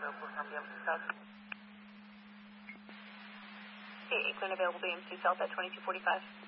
available from BMC South. Okay, 8 available BMC South at 2245.